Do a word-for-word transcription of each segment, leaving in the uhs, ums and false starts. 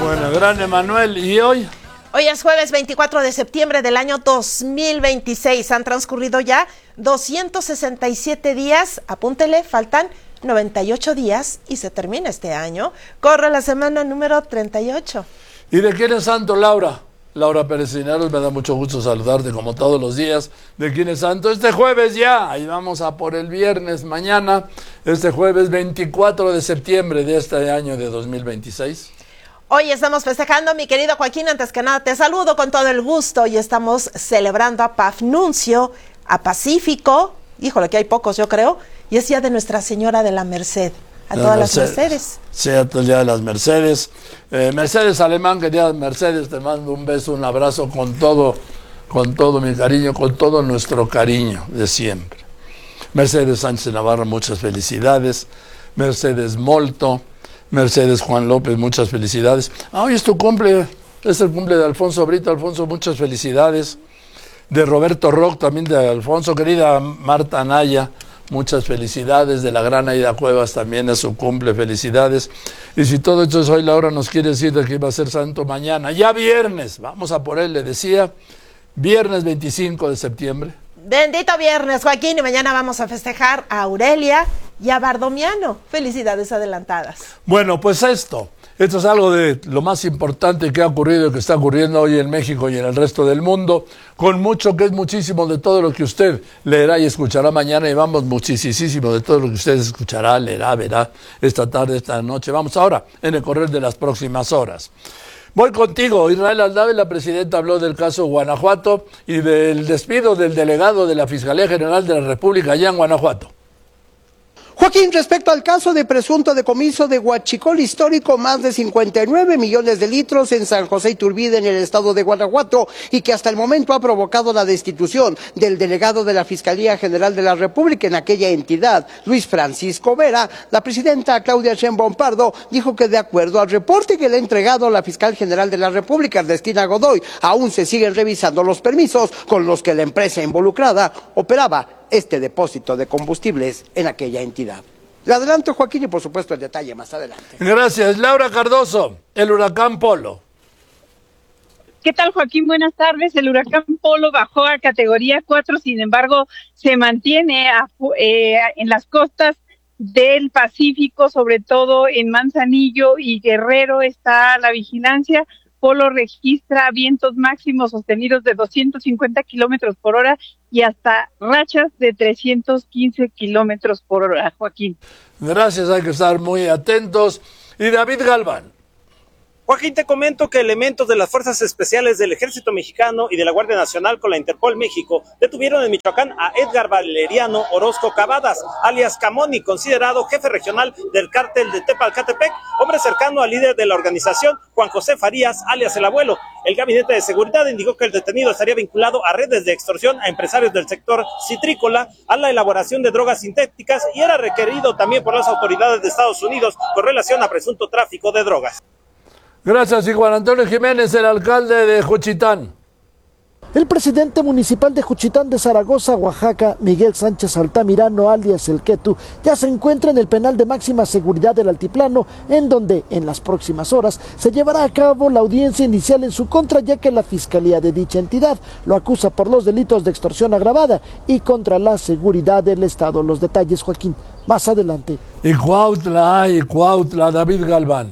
Bueno, gran Emanuel, ¿y hoy? Hoy es jueves veinticuatro de septiembre del año dos mil veintiséis. Han transcurrido ya doscientos sesenta y siete días. Apúntele, faltan noventa y ocho días y se termina este año. Corre la semana número treinta y ocho. ¿Y de quién es santo, Laura? Laura Pérez Cisneros, me da mucho gusto saludarte como todos los días. ¿De quién es santo? Este jueves ya, ahí vamos a por el viernes mañana, este jueves veinticuatro de septiembre de este año de dos mil veintiséis. Hoy estamos festejando, mi querido Joaquín, antes que nada te saludo con todo el gusto y estamos celebrando a Pafnuncio, a Pacífico, híjole que hay pocos yo creo, y es día de Nuestra Señora de la Merced, a todas las Mercedes. Cierto, el día de las Mercedes. Eh, Mercedes Alemán, querida Mercedes, te mando un beso, un abrazo con todo, con todo mi cariño, con todo nuestro cariño de siempre. Mercedes Sánchez Navarro, muchas felicidades. Mercedes Molto. Mercedes Juan López, muchas felicidades. Ah, hoy es tu cumple, es el cumple de Alfonso Brito. Alfonso, muchas felicidades. De Roberto Rock, también de Alfonso. Querida Marta Anaya, muchas felicidades. De la gran Aida Cuevas, también es su cumple, felicidades. Y si todo esto es hoy, Laura nos quiere decir de que iba a ser santo mañana. Ya viernes, vamos a por él, le decía, viernes veinticinco de septiembre. Bendito viernes, Joaquín, y mañana vamos a festejar a Aurelia y a Bardomiano. Felicidades adelantadas. Bueno, pues esto, esto es algo de lo más importante que ha ocurrido y que está ocurriendo hoy en México y en el resto del mundo, con mucho que es muchísimo de todo lo que usted leerá y escuchará mañana, y vamos, muchísimo de todo lo que usted escuchará, leerá, verá esta tarde, esta noche. Vamos ahora, en el correr de las próximas horas. Voy contigo, Israel Aldave. La presidenta habló del caso Guanajuato y del despido del delegado de la Fiscalía General de la República allá en Guanajuato. Joaquín, respecto al caso de presunto decomiso de huachicol histórico, más de cincuenta y nueve millones de litros en San José Iturbide, en el estado de Guanajuato, y que hasta el momento ha provocado la destitución del delegado de la Fiscalía General de la República en aquella entidad, Luis Francisco Vera, la presidenta Claudia Sheinbaum Pardo dijo que de acuerdo al reporte que le ha entregado la Fiscal General de la República, Ernestina Godoy, aún se siguen revisando los permisos con los que la empresa involucrada operaba este depósito de combustibles en aquella entidad. Le adelanto, Joaquín, y por supuesto el detalle más adelante. Gracias. Laura Cardoso, el huracán Polo. ¿Qué tal, Joaquín? Buenas tardes. El huracán Polo bajó a categoría cuatro, sin embargo, se mantiene a, eh, en las costas del Pacífico, sobre todo en Manzanillo y Guerrero está la vigilancia. Polo registra vientos máximos sostenidos de doscientos cincuenta kilómetros por hora y hasta rachas de trescientos quince kilómetros por hora, Joaquín. Gracias, hay que estar muy atentos. Y David Galván. Joaquín, te comento que elementos de las Fuerzas Especiales del Ejército Mexicano y de la Guardia Nacional con la Interpol México detuvieron en Michoacán a Edgar Valeriano Orozco Cavadas, alias Camoni, considerado jefe regional del cártel de Tepalcatepec, hombre cercano al líder de la organización, Juan José Farías, alias El Abuelo. El Gabinete de Seguridad indicó que el detenido estaría vinculado a redes de extorsión a empresarios del sector citrícola, a la elaboración de drogas sintéticas y era requerido también por las autoridades de Estados Unidos con relación a presunto tráfico de drogas. Gracias, y Juan Antonio Jiménez, el alcalde de Juchitán. El presidente municipal de Juchitán de Zaragoza, Oaxaca, Miguel Sánchez Altamirano, alias El Quetu, ya se encuentra en el penal de máxima seguridad del Altiplano, en donde en las próximas horas se llevará a cabo la audiencia inicial en su contra, ya que la fiscalía de dicha entidad lo acusa por los delitos de extorsión agravada y contra la seguridad del Estado. Los detalles, Joaquín, más adelante. Y Cuautla, y Cuautla, David Galván.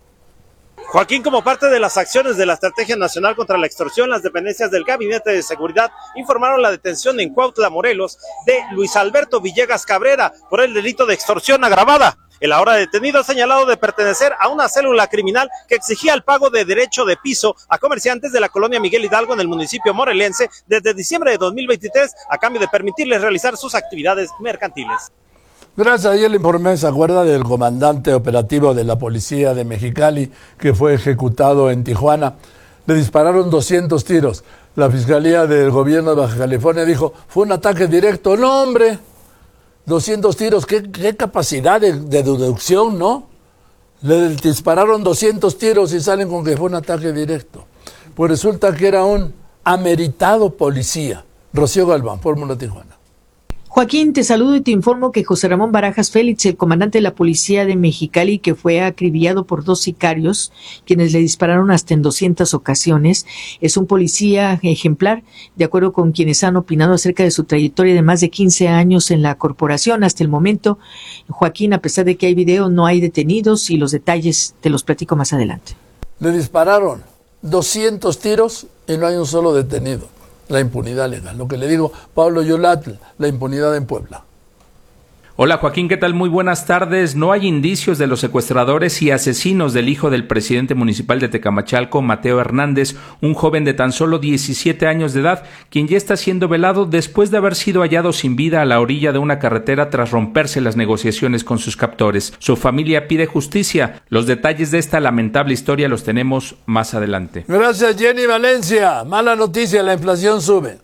Joaquín, como parte de las acciones de la Estrategia Nacional contra la Extorsión, las dependencias del Gabinete de Seguridad informaron la detención en Cuautla, Morelos, de Luis Alberto Villegas Cabrera por el delito de extorsión agravada. El ahora detenido ha señalado de pertenecer a una célula criminal que exigía el pago de derecho de piso a comerciantes de la colonia Miguel Hidalgo en el municipio morelense desde diciembre de dos mil veintitrés a cambio de permitirles realizar sus actividades mercantiles. Gracias. Ayer le informé, ¿se acuerda del comandante operativo de la policía de Mexicali que fue ejecutado en Tijuana? Le dispararon doscientos tiros. La Fiscalía del Gobierno de Baja California dijo, fue un ataque directo. No, hombre, doscientos tiros, qué, qué capacidad de, de deducción, ¿no? Le dispararon doscientos tiros y salen con que fue un ataque directo. Pues resulta que era un ameritado policía. Rocío Galván, Fórmula Tijuana. Joaquín, te saludo y te informo que José Ramón Barajas Félix, el comandante de la policía de Mexicali, que fue acribillado por dos sicarios, quienes le dispararon hasta en doscientas ocasiones, es un policía ejemplar, de acuerdo con quienes han opinado acerca de su trayectoria de más de quince años en la corporación. Hasta el momento, Joaquín, a pesar de que hay video, no hay detenidos y los detalles te los platico más adelante. Le dispararon doscientos tiros y no hay un solo detenido. La impunidad legal. Lo que le digo, Pablo Yolatl, la impunidad en Puebla. Hola Joaquín, ¿qué tal? Muy buenas tardes. No hay indicios de los secuestradores y asesinos del hijo del presidente municipal de Tecamachalco, Mateo Hernández, un joven de tan solo diecisiete años de edad, quien ya está siendo velado después de haber sido hallado sin vida a la orilla de una carretera tras romperse las negociaciones con sus captores. Su familia pide justicia. Los detalles de esta lamentable historia los tenemos más adelante. Gracias, Jenny Valencia. Mala noticia, la inflación sube.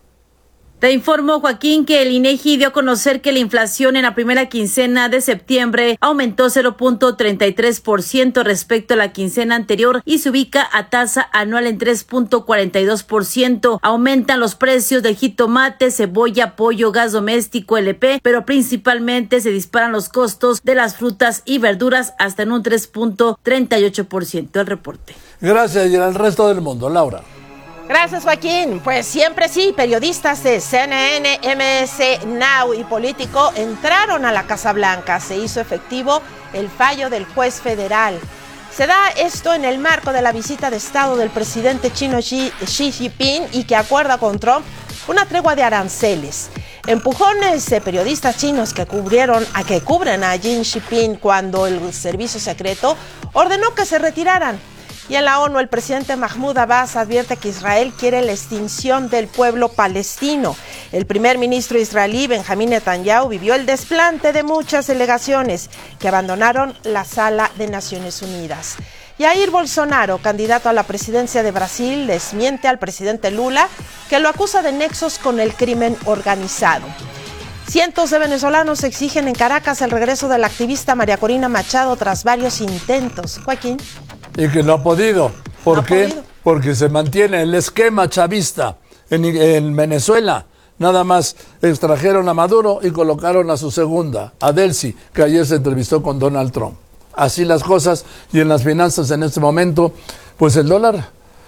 Te informo, Joaquín, que el INEGI dio a conocer que la inflación en la primera quincena de septiembre aumentó cero punto treinta y tres por ciento respecto a la quincena anterior y se ubica a tasa anual en tres punto cuarenta y dos por ciento. Aumentan los precios del jitomate, cebolla, pollo, gas doméstico, L P, pero principalmente se disparan los costos de las frutas y verduras hasta en un tres punto treinta y ocho por ciento. El reporte. Gracias, y al resto del mundo, Laura. Gracias, Joaquín. Pues siempre sí, periodistas de C N N, M S Now y Político entraron a la Casa Blanca. Se hizo efectivo el fallo del juez federal. Se da esto en el marco de la visita de Estado del presidente chino Xi, Xi Jinping y que acuerda con Trump una tregua de aranceles. Empujones de periodistas chinos que cubrieron a que cubren a Xi Jinping cuando el servicio secreto ordenó que se retiraran. Y en la ONU, el presidente Mahmoud Abbas advierte que Israel quiere la extinción del pueblo palestino. El primer ministro israelí, Benjamín Netanyahu, vivió el desplante de muchas delegaciones que abandonaron la sala de Naciones Unidas. Jair Bolsonaro, candidato a la presidencia de Brasil, desmiente al presidente Lula, que lo acusa de nexos con el crimen organizado. Cientos de venezolanos exigen en Caracas el regreso de la activista María Corina Machado tras varios intentos. Joaquín. Y que no ha podido. ¿Por no qué? Podido. Porque se mantiene el esquema chavista en, en Venezuela. Nada más extrajeron a Maduro y colocaron a su segunda, a Delcy, que ayer se entrevistó con Donald Trump. Así las cosas, y en las finanzas en este momento, pues el dólar,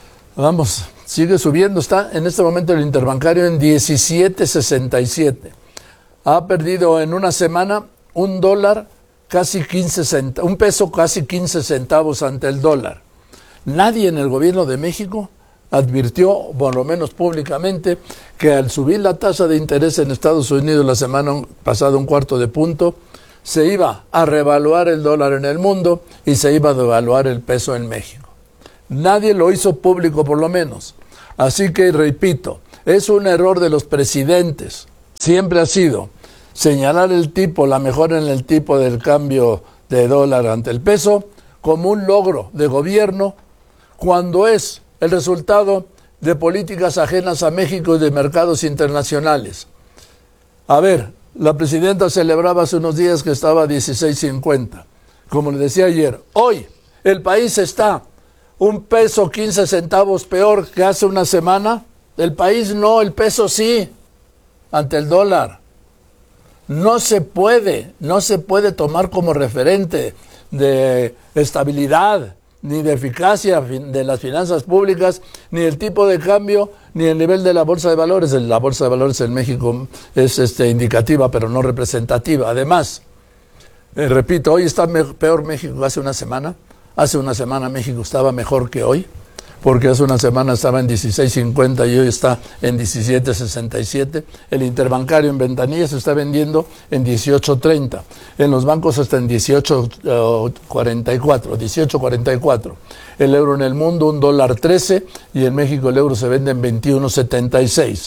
vamos, sigue subiendo. Está en este momento el interbancario en diecisiete sesenta y siete. Ha perdido en una semana un dólar casi quince centavos, un peso casi quince centavos ante el dólar. Nadie en el gobierno de México advirtió, por lo menos públicamente, que al subir la tasa de interés en Estados Unidos la semana pasada un cuarto de punto, se iba a revaluar el dólar en el mundo y se iba a devaluar el peso en México. Nadie lo hizo público, por lo menos. Así que, repito, es un error de los presidentes. Siempre ha sido señalar el tipo, la mejora en el tipo del cambio de dólar ante el peso, como un logro de gobierno, cuando es el resultado de políticas ajenas a México y de mercados internacionales. A ver, la presidenta celebraba hace unos días que estaba a dieciséis cincuenta. Como le decía ayer, hoy el país está un peso quince centavos peor que hace una semana. El país no, el peso sí, ante el dólar. No se puede, no se puede tomar como referente de estabilidad ni de eficacia de las finanzas públicas, ni el tipo de cambio, ni el nivel de la bolsa de valores. La bolsa de valores en México es este, indicativa, pero no representativa. Además, eh, repito, hoy está me- peor México que hace una semana. Hace una semana México estaba mejor que hoy, porque hace una semana estaba en dieciséis cincuenta y hoy está en diecisiete sesenta y siete. El interbancario en ventanilla se está vendiendo en dieciocho treinta. En los bancos está en dieciocho cuarenta y cuatro, dieciocho cuarenta y cuatro. El euro en el mundo, un dólar trece, y en México el euro se vende en veintiuno setenta y seis.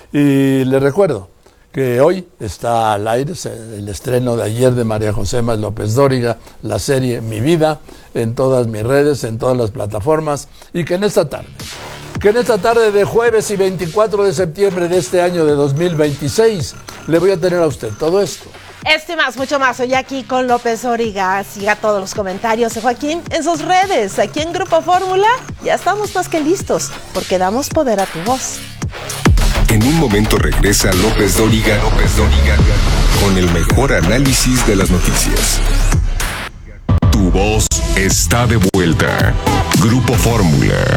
Y le recuerdo que hoy está al aire el estreno de ayer de María José Más López Dóriga, la serie Mi Vida, en todas mis redes, en todas las plataformas, y que en esta tarde, que en esta tarde de jueves y veinticuatro de septiembre de este año de dos mil veintiséis, le voy a tener a usted todo esto. Este y más, mucho más, hoy aquí con López Dóriga. Siga todos los comentarios de Joaquín en sus redes. Aquí en Grupo Fórmula ya estamos más que listos, porque damos poder a tu voz. En un momento regresa López Dóriga, López Dóriga, con el mejor análisis de las noticias. Tu voz está de vuelta. Grupo Fórmula.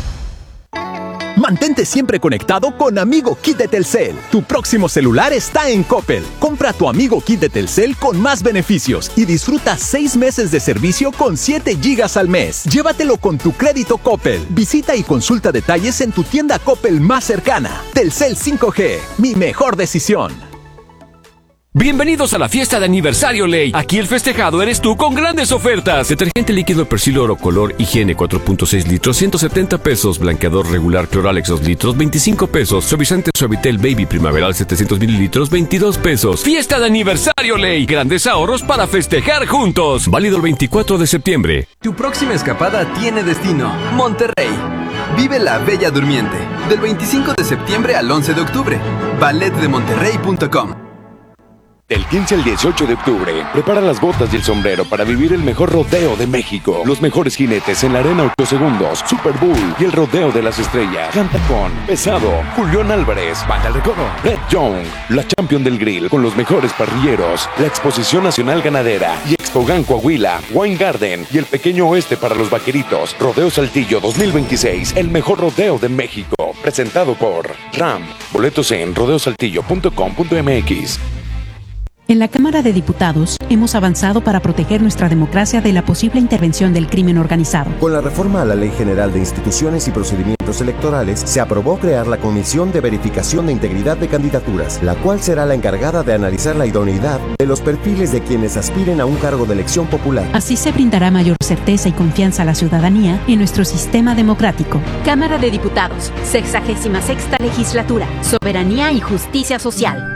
Mantente siempre conectado con Amigo Kit de Telcel. Tu próximo celular está en Coppel. Compra tu Amigo Kit de Telcel con más beneficios y disfruta seis meses de servicio con siete gigas al mes. Llévatelo con tu crédito Coppel. Visita y consulta detalles en tu tienda Coppel más cercana. Telcel cinco G, mi mejor decisión. Bienvenidos a la fiesta de aniversario Ley. Aquí el festejado eres tú con grandes ofertas. Detergente líquido Persil Oro Color Higiene cuatro punto seis litros, ciento setenta pesos. Blanqueador regular Cloralex dos litros, veinticinco pesos. Suavizante Suavitel Baby Primaveral setecientos mililitros, veintidós pesos. Fiesta de aniversario Ley. Grandes ahorros para festejar juntos. Válido el veinticuatro de septiembre. Tu próxima escapada tiene destino. Monterrey. Vive la Bella Durmiente. Del veinticinco de septiembre al once de octubre. ballet de monterrey punto com. Del quince al dieciocho de octubre, prepara las botas y el sombrero para vivir el mejor rodeo de México. Los mejores jinetes en la arena ocho segundos, Super Bull y el rodeo de las estrellas. Canta con Pesado, Julián Álvarez, Banda El Recodo, Red Young, la Champion del Grill con los mejores parrilleros, la Exposición Nacional Ganadera y Expogan Coahuila, Wine Garden y el Pequeño Oeste para los vaqueritos. Rodeo Saltillo dos mil veintiséis, el mejor rodeo de México. Presentado por RAM. Boletos en rodeo saltillo punto com punto m x. En la Cámara de Diputados hemos avanzado para proteger nuestra democracia de la posible intervención del crimen organizado. Con la reforma a la Ley General de Instituciones y Procedimientos Electorales, se aprobó crear la Comisión de Verificación de Integridad de Candidaturas, la cual será la encargada de analizar la idoneidad de los perfiles de quienes aspiren a un cargo de elección popular. Así se brindará mayor certeza y confianza a la ciudadanía en nuestro sistema democrático. Cámara de Diputados, sexagésima sexta Legislatura, Soberanía y Justicia Social.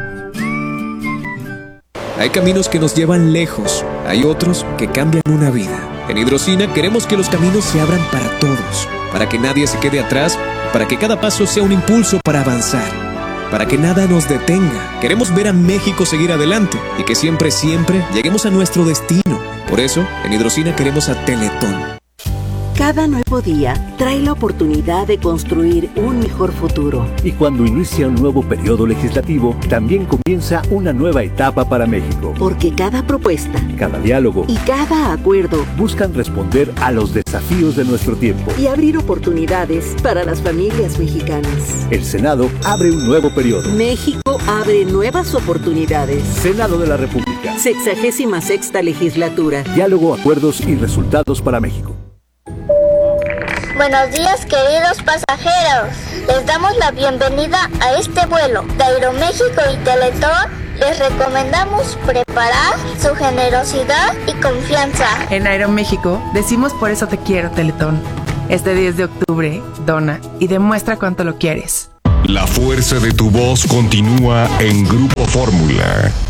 Hay caminos que nos llevan lejos, hay otros que cambian una vida. En Hidrocina queremos que los caminos se abran para todos, para que nadie se quede atrás, para que cada paso sea un impulso para avanzar, para que nada nos detenga. Queremos ver a México seguir adelante y que siempre, siempre lleguemos a nuestro destino. Por eso, en Hidrocina queremos a Teletón. Cada nuevo día trae la oportunidad de construir un mejor futuro. Y cuando inicia un nuevo periodo legislativo, también comienza una nueva etapa para México. Porque cada propuesta, cada diálogo y cada acuerdo buscan responder a los desafíos de nuestro tiempo y abrir oportunidades para las familias mexicanas. El Senado abre un nuevo periodo. México abre nuevas oportunidades. Senado de la República. Sexagésima sexta Legislatura. Diálogo, acuerdos y resultados para México. Buenos días, queridos pasajeros. Les damos la bienvenida a este vuelo. De Aeroméxico y Teletón les recomendamos preparar su generosidad y confianza. En Aeroméxico decimos por eso te quiero, Teletón. Este diez de octubre, dona y demuestra cuánto lo quieres. La fuerza de tu voz continúa en Grupo Fórmula.